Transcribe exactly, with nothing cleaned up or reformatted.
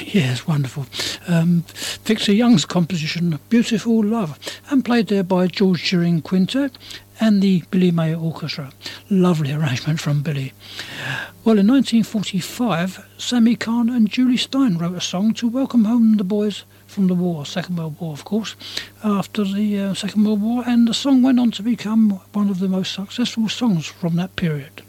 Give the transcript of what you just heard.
Yes, wonderful. Um, Victor Young's composition, Beautiful Love, and played there by George Shearing Quintet and the Billy May Orchestra. Lovely arrangement from Billy. Well, in nineteen forty-five, Sammy Kahn and Julie Stein wrote a song to welcome home the boys from the war, Second World War, of course, after the uh, Second World War, and the song went on to become one of the most successful songs from that period.